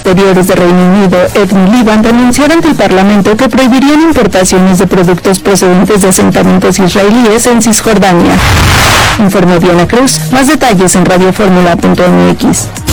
Exteriores de Reino Unido, Ed Miliband, anunció ante el Parlamento que prohibirían importaciones de productos procedentes de asentamientos israelíes en Cisjordania. Informó Diana Cruz. Más detalles en radioformula.mx.